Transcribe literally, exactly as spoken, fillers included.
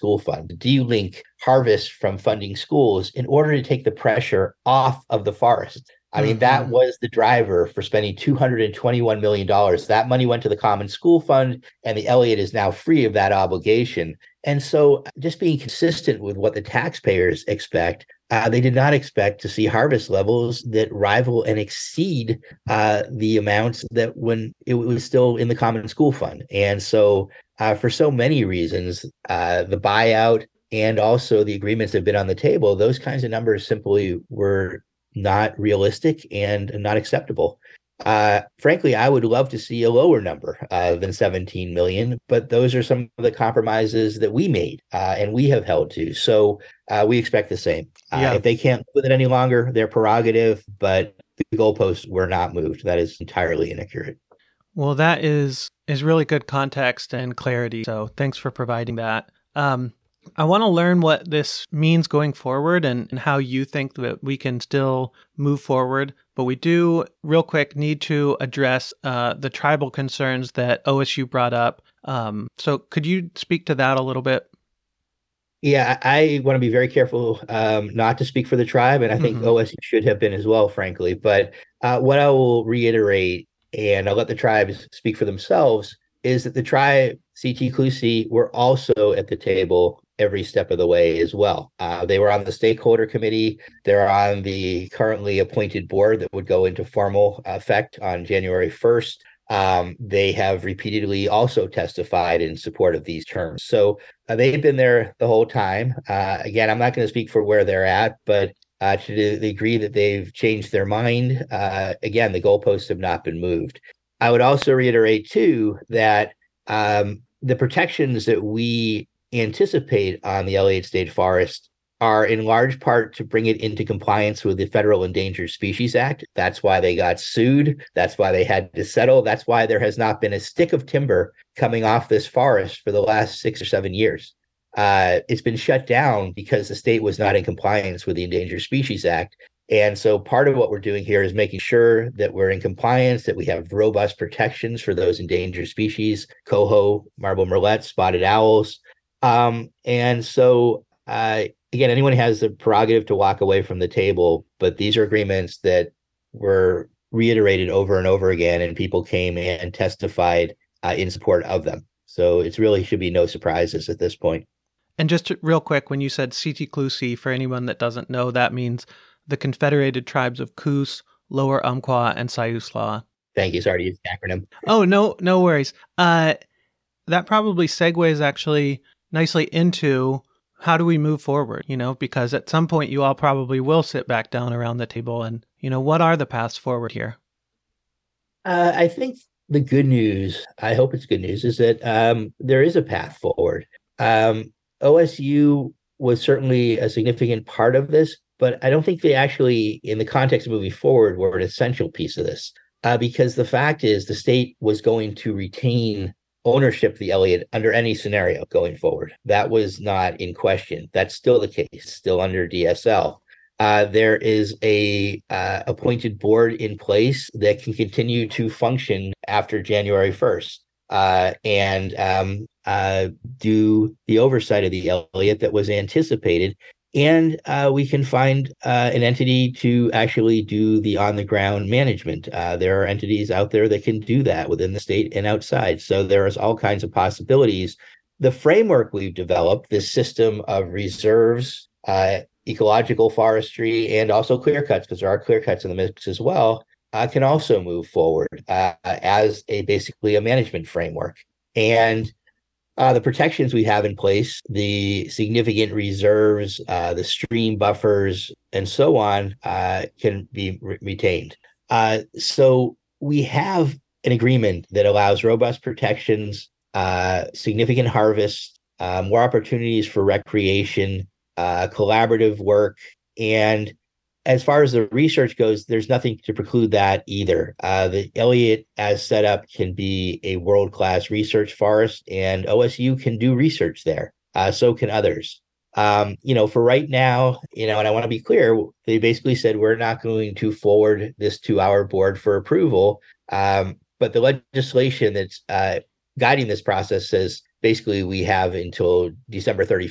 school fund, de-link harvest from funding schools in order to take the pressure off of the forest. I mean, Mm-hmm. that was the driver for spending two hundred twenty-one million dollars. That money went to the Common School Fund, and the Elliott is now free of that obligation. And so just being consistent with what the taxpayers expect, uh, they did not expect to see harvest levels that rival and exceed uh, the amounts that when it was still in the Common School Fund. And so uh, for so many reasons, uh, the buyout and also the agreements that have been on the table, those kinds of numbers simply were not realistic and not acceptable. Uh, frankly, I would love to see a lower number uh, than seventeen million, but those are some of the compromises that we made uh, and we have held to. So uh, we expect the same. Uh, Yeah. if they can't live with it any longer, their prerogative, but the goalposts were not moved. That is entirely inaccurate. Well, that is is really good context and clarity. So thanks for providing that. Um, I want to learn what this means going forward and, and how you think that we can still move forward. But we do, real quick, need to address uh, the tribal concerns that O S U brought up. Um, so could you speak to that a little bit? Yeah, I, I want to be very careful um, not to speak for the tribe, and I think Mm-hmm. O S U should have been as well, frankly. But uh, what I will reiterate, and I'll let the tribes speak for themselves, is that the tribe, C T Clusi, were also at the table every step of the way as well. Uh, they were on the stakeholder committee. They're on the currently appointed board that would go into formal effect on January first. Um, they have repeatedly also testified in support of these terms. So uh, they've been there the whole time. Uh, again, I'm not going to speak for where they're at, but uh, to the degree that they've changed their mind, uh, again, the goalposts have not been moved. I would also reiterate, too, that um, the protections that we anticipate on the Elliott State Forest are in large part to bring it into compliance with the Federal Endangered Species Act. That's why they got sued. That's why they had to settle. That's why there has not been a stick of timber coming off this forest for the last six or seven years. Uh, it's been shut down because the state was not in compliance with the Endangered Species Act. And so part of what we're doing here is making sure that we're in compliance, that we have robust protections for those endangered species, coho, marble murrelet, spotted owls. Um, and so, uh, again, anyone has the prerogative to walk away from the table, but these are agreements that were reiterated over and over again, and people came and testified uh, in support of them. So it really should be no surprises at this point. And just to- real quick, when you said C T Clusi, for anyone that doesn't know, that means the Confederated Tribes of Coos, Lower Umpqua, and Siuslaw. Thank you. Sorry to use the acronym. Oh, no, no worries. Uh, that probably segues actually nicely into how do we move forward, you know, because at some point you all probably will sit back down around the table and, you know, what are the paths forward here? Uh, I think the good news, I hope it's good news, is that um, there is a path forward. Um, O S U was certainly a significant part of this, but I don't think they actually, in the context of moving forward, were an essential piece of this. Uh, because the fact is, the state was going to retain ownership of the Elliott under any scenario going forward. That was not in question. That's still the case, still under D S L. Uh, there is a uh, appointed board in place that can continue to function after January first uh, and um, uh, do the oversight of the Elliott that was anticipated. And uh, we can find uh, an entity to actually do the on-the-ground management. Uh, there are entities out there that can do that within the state and outside. So there is all kinds of possibilities. The framework we've developed, this system of reserves, uh, ecological forestry, and also clear cuts, because there are clear cuts in the mix as well, uh, can also move forward uh, as a basically a management framework. And uh, the protections we have in place, the significant reserves, uh, the stream buffers, and so on, uh, can be re- retained. Uh, so we have an agreement that allows robust protections, uh, significant harvest, uh, more opportunities for recreation, uh, collaborative work. And as far as the research goes, there's nothing to preclude that either. Uh, the Elliott, as set up, can be a world-class research forest, and O S U can do research there. Uh, so can others. Um, you know, for right now, you know, and I want to be clear, they basically said we're not going to forward this to our board for approval. Um, but the legislation that's uh, guiding this process says basically we have until December thirty-first